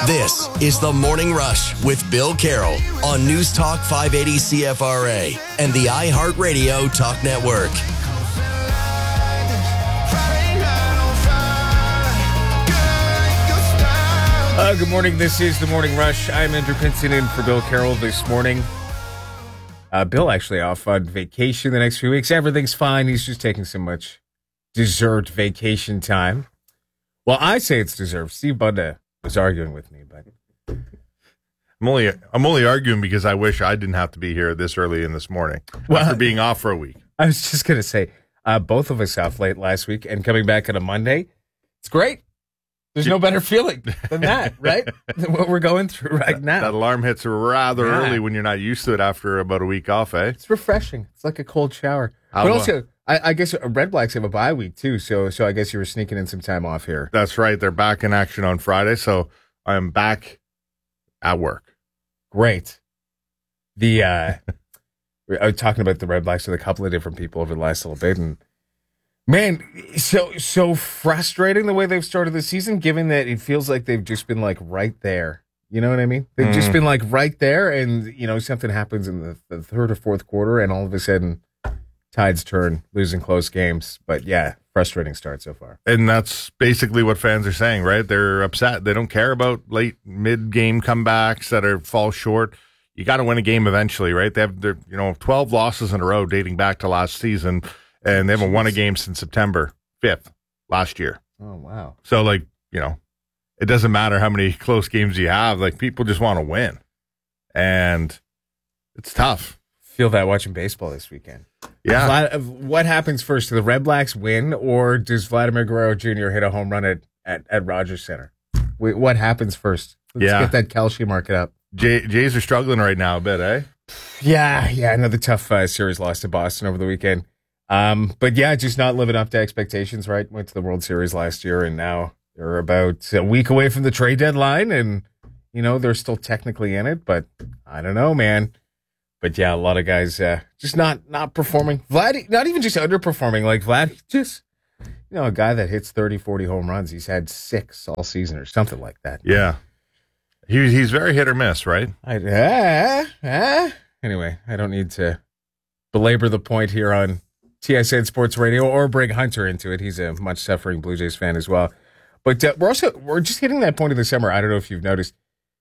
This is The Morning Rush with Bill Carroll on News Talk 580 CFRA and the iHeartRadio Talk Network. Good morning. This is The Morning Rush. I'm Andrew Pinson in for Bill Carroll this morning. Bill actually off on vacation the next few weeks. Everything's fine. He's just taking so much deserved vacation time. Well, I say it's deserved. Steve Bunda was arguing with me, but I'm only arguing because I wish I didn't have to be here this early in this morning after being off for a week. I was just going to say, both of us off late last week and coming back on a Monday. It's great. There's no better feeling than that, right? Than what we're going through right now. That alarm hits rather early when you're not used to it after about a week off, eh? It's refreshing. It's like a cold shower. But also, I guess Red Blacks have a bye week too, so I guess you were sneaking in some time off here. That's right. They're back in action on Friday, so I'm back at work. Great. I was talking about the Red Blacks with a couple of different people over the last little bit, and man, so frustrating the way they've started the season, given that it feels like they've just been like right there. You know what I mean? They've just been like right there, and something happens in the third or fourth quarter, and all of a sudden, tides turn, losing close games. But yeah, frustrating start so far. And that's basically what fans are saying, right? They're upset. They don't care about late mid-game comebacks that fall short. You got to win a game eventually, right? They have 12 losses in a row dating back to last season. And they haven't won a game since September 5th last year. Oh, wow. So, it doesn't matter how many close games you have. People just want to win. And it's tough. Feel that watching baseball this weekend. Yeah. What happens first? Do the Red Blacks win, or does Vladimir Guerrero Jr. hit a home run at Rogers Center? What happens first? Let's get that Kelce market up. Jays are struggling right now a bit, eh? Yeah. Another tough series loss to Boston over the weekend. But yeah, just not living up to expectations, right? Went to the World Series last year, and now they're about a week away from the trade deadline, and, they're still technically in it, but I don't know, man. But yeah, a lot of guys just not performing. Vlad, not even just underperforming, like Vlad, just, a guy that hits 30, 40 home runs. He's had 6 all season or something like that. Yeah. He's very hit or miss, right? Anyway, I don't need to belabor the point here on TSN Sports Radio or bring Hunter into it. He's a much suffering Blue Jays fan as well. But we're just hitting that point of the summer. I don't know if you've noticed.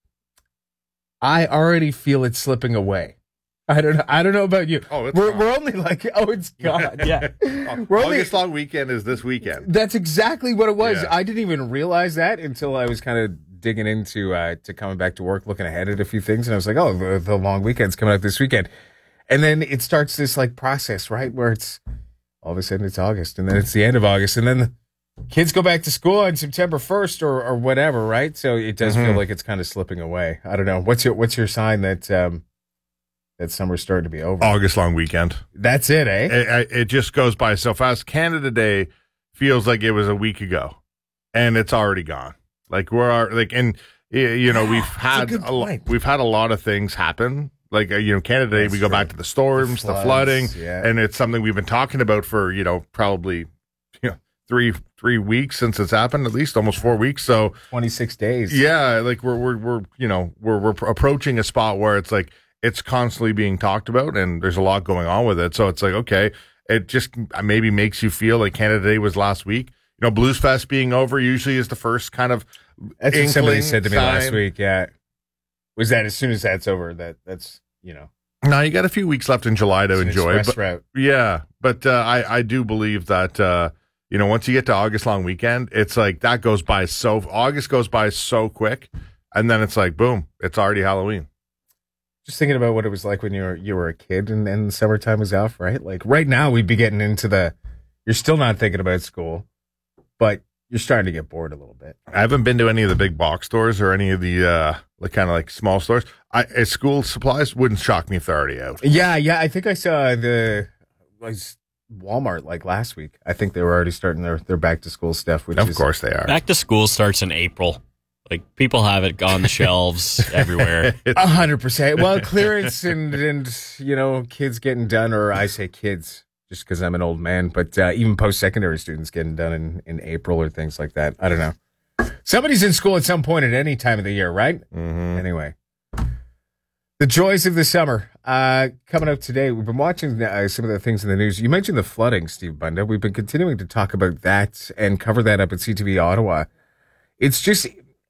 I already feel it slipping away. I don't know about you. Oh, we're only like, it's gone. Yeah. August long weekend is this weekend. That's exactly what it was. Yeah. I didn't even realize that until I was kind of digging into to coming back to work, looking ahead at a few things, and I was like, the long weekend's coming up this weekend. And then it starts this process, right? Where it's all of a sudden it's August, and then it's the end of August, and then the kids go back to school on September 1st or whatever, right? So it does feel like it's kind of slipping away. I don't know. What's your sign that that summer's starting to be over? August long weekend. That's it, eh? It just goes by so fast. Canada Day feels like it was a week ago, and it's already gone. We've had we've had a lot of things happen. Canada Day, we go back to the storms, the flooding, and it's something we've been talking about for, probably, 3 weeks since it's happened, at least almost 4 weeks. So 26 days. Yeah. We're approaching a spot where it's it's constantly being talked about and there's a lot going on with it. So it's okay, it just maybe makes you feel like Canada Day was last week. Blues Fest being over usually is the first kind of That's what somebody said to me sign. Last week. Yeah. Was that as soon as that's over, that's. No, you got a few weeks left in July to enjoy. Route. Yeah, but I do believe that once you get to August long weekend, it's that goes by August goes by so quick, and then it's boom, it's already Halloween. Just thinking about what it was like when you were a kid and summertime was off, right? Right now we'd be getting into you're still not thinking about school, but you're starting to get bored a little bit. I haven't been to any of the big box stores or any of the small stores. School supplies wouldn't shock me if they're already out. Yeah. I think I saw Walmart last week. I think they were already starting their back to school stuff. Of course they are. Back to school starts in April. People have it on the shelves everywhere. 100%. Well, clearance and kids getting done, or I say kids just because I'm an old man, but even post-secondary students getting done in April or things like that. I don't know. Somebody's in school at some point at any time of the year, right? Anyway. The joys of the summer. Coming up today, we've been watching some of the things in the news. You mentioned the flooding, Steve Bunda. We've been continuing to talk about that and cover that up at CTV Ottawa. It's just,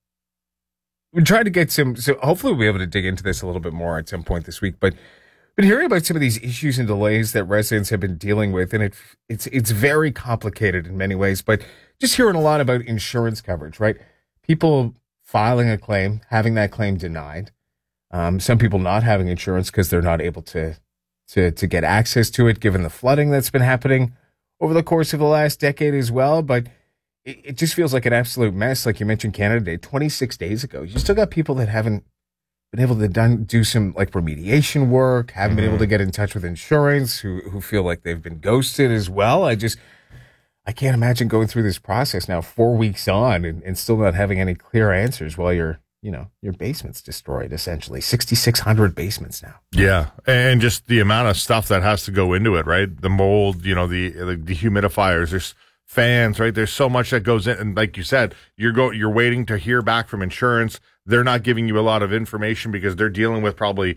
we're trying to get so hopefully we'll be able to dig into this a little bit more at some point this week. But hearing about some of these issues and delays that residents have been dealing with, and it's very complicated in many ways, but just hearing a lot about insurance coverage, right? People filing a claim, having that claim denied. Some people not having insurance because they're not able to get access to it, given the flooding that's been happening over the course of the last decade as well. But it just feels like an absolute mess. Like you mentioned Canada Day, 26 days ago. You still got people that haven't been able to do some like remediation work, haven't been able to get in touch with insurance, who feel like they've been ghosted as well. I can't imagine going through this process now 4 weeks on and still not having any clear answers while your basement's destroyed, essentially. 6,600 basements now. Yeah. And just the amount of stuff that has to go into it, right? The mold, the dehumidifiers, there's fans, right? There's so much that goes in. And like you said, you're waiting to hear back from insurance. They're not giving you a lot of information because they're dealing with probably,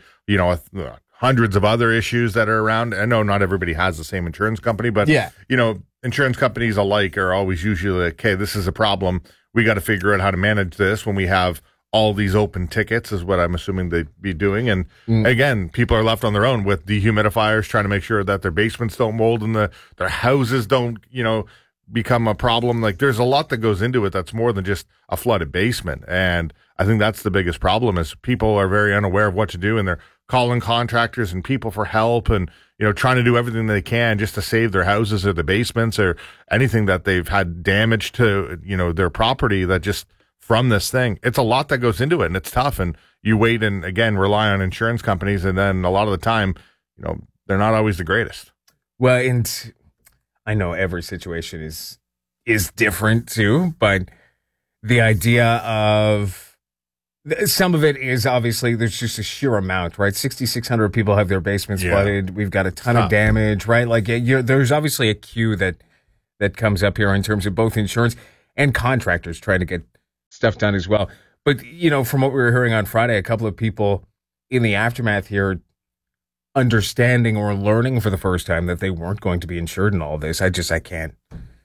hundreds of other issues that are around. I know not everybody has the same insurance company, but, insurance companies alike are always usually like, okay, this is a problem. We got to figure out how to manage this when we have all these open tickets is what I'm assuming they'd be doing. And again, people are left on their own with dehumidifiers, trying to make sure that their basements don't mold and their houses don't, become a problem. Like there's a lot that goes into it that's more than just a flooded basement. And I think that's the biggest problem is people are very unaware of what to do and they're calling contractors and people for help and, trying to do everything they can just to save their houses or the basements or anything that they've had damage to, their property that just from this thing. It's a lot that goes into it and it's tough. And you wait and again, rely on insurance companies. And then a lot of the time, they're not always the greatest. Well, and I know every situation is different too, but the idea of some of it is obviously there's just a sheer amount, right? 6,600 people have their basements flooded. We've got a ton of damage, right? Like there's obviously a queue that comes up here in terms of both insurance and contractors trying to get stuff done as well. But, from what we were hearing on Friday, a couple of people in the aftermath here understanding or learning for the first time that they weren't going to be insured in all of this. I can't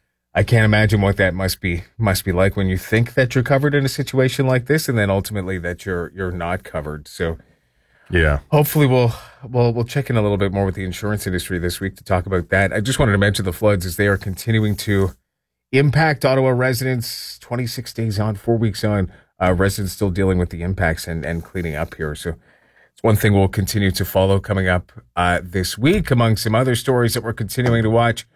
imagine what that must be like when you think that you're covered in a situation like this and then ultimately that you're not covered. So yeah, hopefully we'll check in a little bit more with the insurance industry this week to talk about that. I just wanted to mention the floods as they are continuing to impact Ottawa residents. 26 days on, 4 weeks on, residents still dealing with the impacts and cleaning up here. So it's one thing we'll continue to follow coming up this week among some other stories that we're continuing to watch.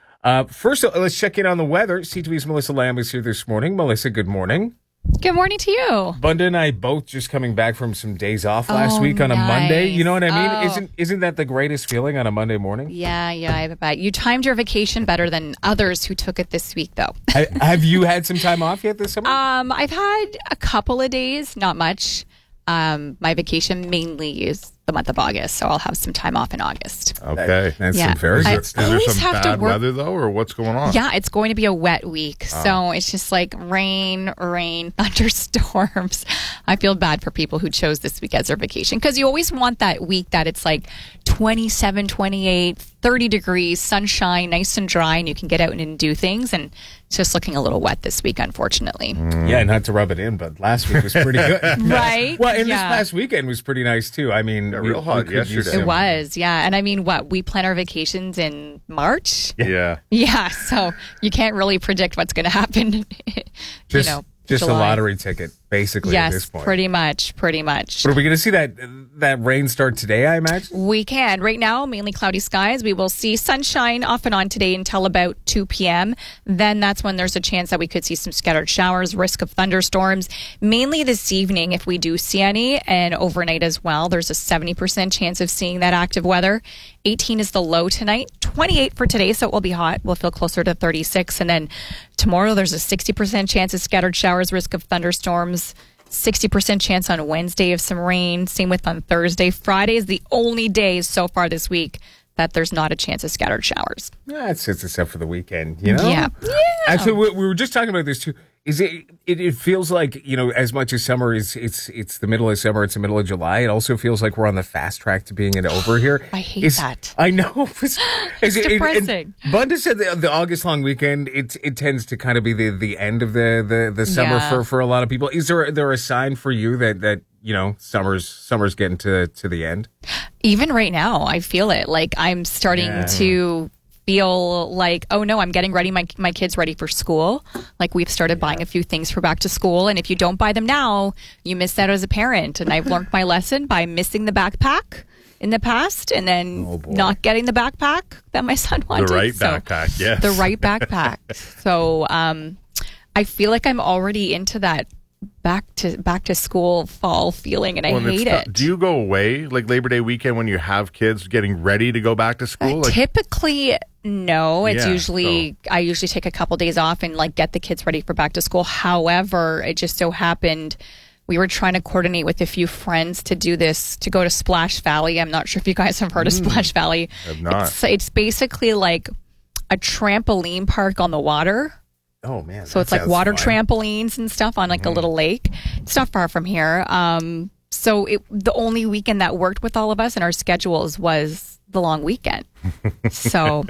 First, let's check in on the weather. CTV's Melissa Lamb is here this morning. Melissa, good morning. Good morning to you. Bunda and I both just coming back from some days off last week on a Monday. You know what I mean? Isn't that the greatest feeling on a Monday morning? Yeah, I bet. You timed your vacation better than others who took it this week, though. Have you had some time off yet this summer? I've had a couple of days, not much. My vacation mainly is the month of August, so I'll have some time off in August. Okay. That's some very good stuff. Is there some bad weather, though, or what's going on? Yeah, it's going to be a wet week, so it's just like rain, thunderstorms. I feel bad for people who chose this week as their vacation, because you always want that week that it's like 27, 28, 30 degrees, sunshine, nice and dry, and you can get out and do things, and it's just looking a little wet this week, unfortunately. Yeah, not to rub it in, but last week was pretty good. Right? Well, and this past weekend was pretty nice, too. I mean, real hot yesterday. It was, yeah. And I mean, we plan our vacations in March? Yeah. Yeah, so you can't really predict what's going to happen, Just July. a lottery ticket, basically, at this point. Yes, pretty much. But are we going to see that rain start today, I imagine? We can. Right now, mainly cloudy skies. We will see sunshine off and on today until about 2 p.m. Then that's when there's a chance that we could see some scattered showers, risk of thunderstorms. Mainly this evening, if we do see any, and overnight as well. There's a 70% chance of seeing that active weather. 18 is the low tonight. 28 for today, so it will be hot. We'll feel closer to 36. And then tomorrow, there's a 60% chance of scattered showers, risk of thunderstorms. 60% chance on Wednesday of some rain. Same with on Thursday. Friday is the only day so far this week that there's not a chance of scattered showers. Yeah, it sets us up for the weekend, you know? Yeah. Actually, we were just talking about this too. Is it feels like, as much as summer is, it's the middle of summer, it's the middle of July. It also feels like we're on the fast track to being over here. I hate that. I know. It's depressing. Bunda said the August long weekend, it tends to kind of be the end of the summer for a lot of people. Is there a sign for you that summer's getting to the end? Even right now, I feel it. Like I'm starting to feel like, oh no, I'm getting ready. My kids ready for school. Like we've started buying a few things for back to school. And if you don't buy them now, you miss out as a parent. And I've learned my lesson by missing the backpack in the past and then not getting the backpack that my son wanted. The right backpack, yes. The right backpack. So I feel like I'm already into that back to school fall feeling, and I hate it. Do you go away like Labor Day weekend when you have kids getting ready to go back to school? Typically, no. It's usually I usually take a couple days off and like get the kids ready for back to school. However, it just so happened we were trying to coordinate with a few friends to do this, to go to Splash Valley. I'm not sure if you guys have heard of Splash Valley. I've not. It's basically like a trampoline park on the water. Oh man! So it's like water trampolines and stuff on like a little lake. It's not far from here. So the only weekend that worked with all of us and our schedules was the long weekend. So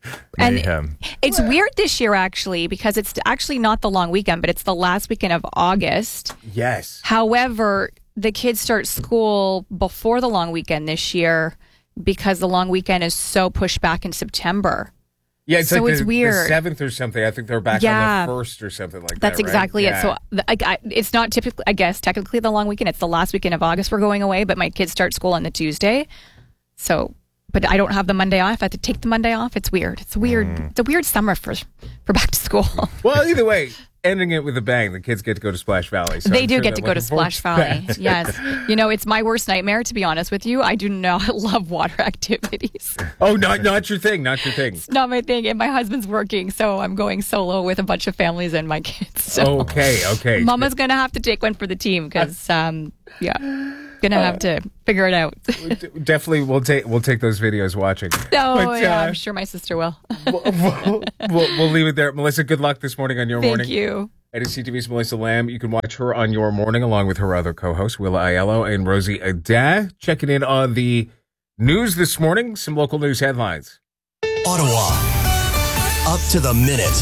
and it's weird this year actually because it's actually not the long weekend, but it's the last weekend of August. Yes. However, the kids start school before the long weekend this year because the long weekend is so pushed back in September. Yeah, it's so it's weird. The 7th or something. I think they're back on the 1st or something like that. That's exactly it. So it's not typically, I guess, technically the long weekend. It's the last weekend of August we're going away, but my kids start school on the Tuesday. So, but I don't have the Monday off. I have to take the Monday off. It's weird. It's weird. It's a weird summer for back to school. Well, either way, ending it with a bang. The kids get to go to Splash Valley. So they do get to go to Splash Valley. Yes. It's my worst nightmare, to be honest with you. I do not love water activities. Oh, not your thing. Not your thing. It's not my thing. And my husband's working, so I'm going solo with a bunch of families and my kids. So okay. Mama's going to have to take one for the team because, going to have to figure it out. Definitely, we'll take those videos watching. I'm sure my sister will. We'll leave it there. Melissa, good luck this morning on Your Morning. Thank you. It is CTV's Melissa Lamb. You can watch her on Your Morning along with her other co-hosts, Willa Aiello and Rosie Ada. Checking in on the news this morning. Some local news headlines. Ottawa, up to the minute.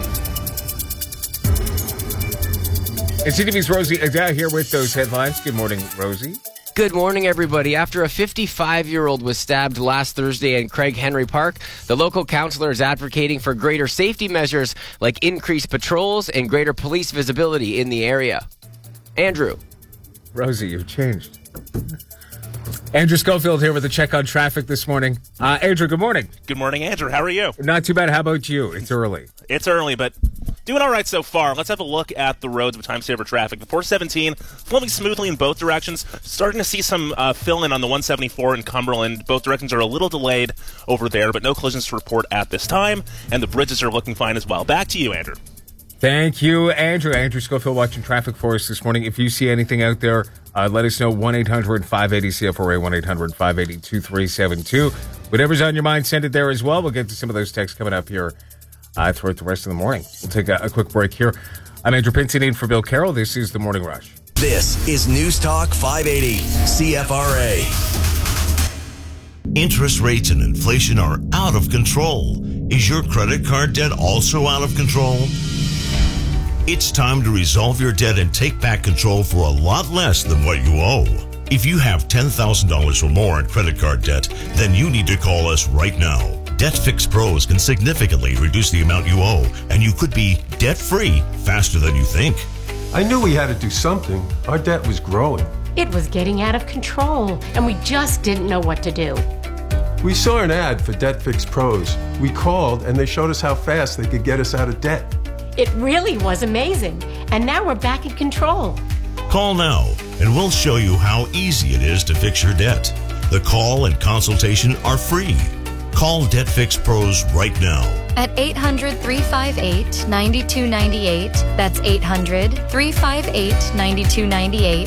And CTV's Rosie Ada here with those headlines. Good morning, Rosie. Good morning, everybody. After a 55-year-old was stabbed last Thursday in Craig Henry Park, the local councillor is advocating for greater safety measures like increased patrols and greater police visibility in the area. Andrew. Rosie, you've changed. Andrew Schofield here with a check on traffic this morning. Andrew, good morning. Good morning, Andrew. How are you? Not too bad. How about you? It's early. It's early, but doing all right so far. Let's have a look at the roads with time saver traffic. The 417 flowing smoothly in both directions. Starting to see some fill-in on the 174 in Cumberland. Both directions are a little delayed over there, but no collisions to report at this time. And the bridges are looking fine as well. Back to you, Andrew. Thank you, Andrew. Andrew Schofield watching traffic for us this morning. If you see anything out there, let us know. 1-800-580-CFRA, 1-800-580-2372. Whatever's on your mind, send it there as well. We'll get to some of those texts coming up here throughout the rest of the morning. We'll take a quick break here. I'm Andrew Pinson in for Bill Carroll. This is The Morning Rush. This is News Talk 580 CFRA. Interest rates and inflation are out of control. Is your credit card debt also out of control? It's time to resolve your debt and take back control for a lot less than what you owe. If you have $10,000 or more in credit card debt, then you need to call us right now. DebtFix Pros can significantly reduce the amount you owe, and you could be debt-free faster than you think. I knew we had to do something. Our debt was growing. It was getting out of control, and we just didn't know what to do. We saw an ad for DebtFix Pros. We called, and they showed us how fast they could get us out of debt. It really was amazing, and now we're back in control. Call now, and we'll show you how easy it is to fix your debt. The call and consultation are free. Call DebtFix Pros right now. At 800-358-9298. That's 800-358-9298.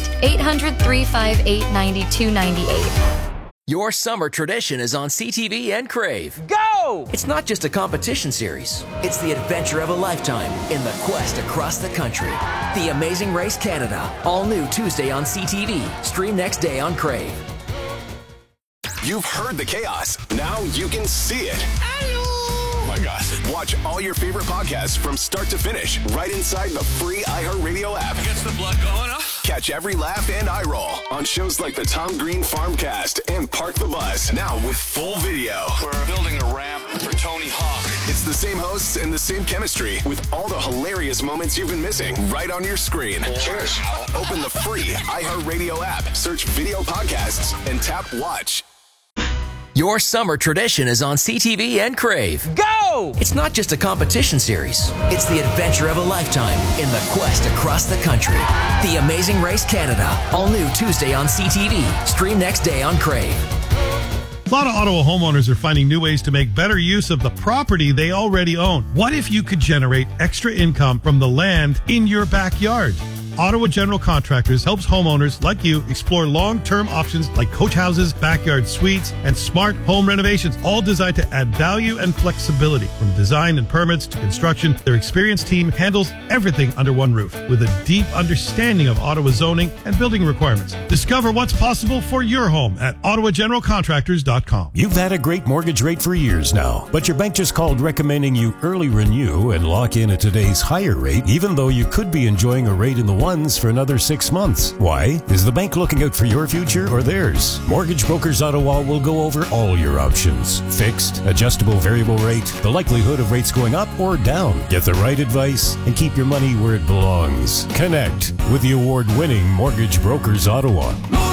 800-358-9298. Your summer tradition is on CTV and Crave. Go! Go! It's not just a competition series. It's the adventure of a lifetime in the quest across the country. The Amazing Race Canada. All new Tuesday on CTV. Stream next day on Crave. You've heard the chaos. Now you can see it. Oh my gosh. Watch all your favorite podcasts from start to finish right inside the free iHeartRadio app. Gets the blood going up. Catch every laugh and eye roll on shows like the Tom Green Farmcast and Park the Bus. Now with full video. We're building a ramp for Tony Hawk. It's the same hosts and the same chemistry with all the hilarious moments you've been missing right on your screen. Cheers. Open the free iHeartRadio app, search video podcasts, and tap watch. Your summer tradition is on CTV and Crave. Go! It's not just a competition series. It's the adventure of a lifetime in the quest across the country. The Amazing Race Canada. All new Tuesday on CTV. Stream next day on Crave. A lot of Ottawa homeowners are finding new ways to make better use of the property they already own. What if you could generate extra income from the land in your backyard? Ottawa General Contractors helps homeowners like you explore long-term options like coach houses, backyard suites, and smart home renovations, all designed to add value and flexibility. From design and permits to construction, their experienced team handles everything under one roof with a deep understanding of Ottawa zoning and building requirements. Discover what's possible for your home at ottawageneralcontractors.com. You've had a great mortgage rate for years now, but your bank just called recommending you early renew and lock in at today's higher rate, even though you could be enjoying a rate in the ones for another 6 months. Why? Is the bank looking out for your future or theirs? Mortgage Brokers Ottawa will go over all your options. Fixed, adjustable variable rate, the likelihood of rates going up or down. Get the right advice and keep your money where it belongs. Connect with the award-winning Mortgage Brokers Ottawa.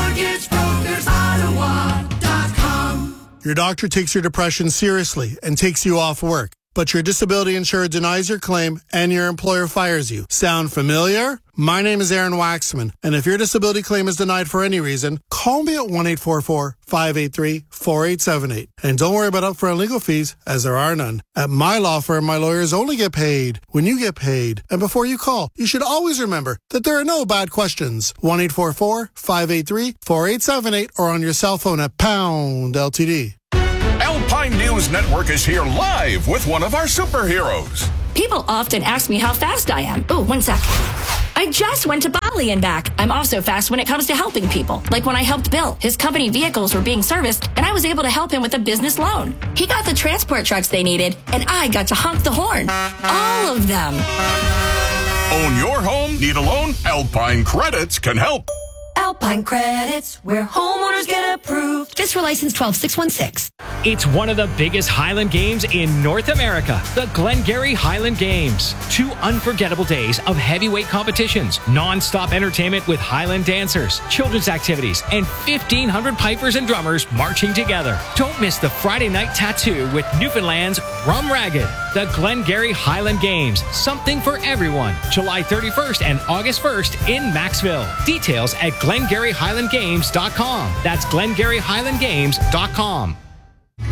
MortgageBrokersOttawa.com. Your doctor takes your depression seriously and takes you off work, but your disability insurer denies your claim and your employer fires you. Sound familiar? My name is Aaron Waxman, and if your disability claim is denied for any reason, call me at 1-844-583-4878. And don't worry about upfront legal fees, as there are none. At my law firm, my lawyers only get paid when you get paid. And before you call, you should always remember that there are no bad questions. 1-844-583-4878 or on your cell phone at pound LTD. Alpine News Network is here live with one of our superheroes. People often ask me how fast I am. Oh, 1 sec. I just went to Bali and back. I'm also fast when it comes to helping people. Like when I helped Bill. His company vehicles were being serviced, and I was able to help him with a business loan. He got the transport trucks they needed, and I got to honk the horn. All of them. Own your home? Need a loan? Alpine Credits can help. Alpine Credits, where homeowners get approved. Just for license 12616. It's one of the biggest Highland Games in North America, the Glengarry Highland Games. 2 unforgettable days of heavyweight competitions, non-stop entertainment with Highland dancers, children's activities, and 1,500 pipers and drummers marching together. Don't miss the Friday night tattoo with Newfoundland's Rum Ragged. The Glengarry Highland Games, something for everyone. July 31st and August 1st in Maxville. Details at GlengarryHighlandGames.com. That's GlengarryHighlandGames.com.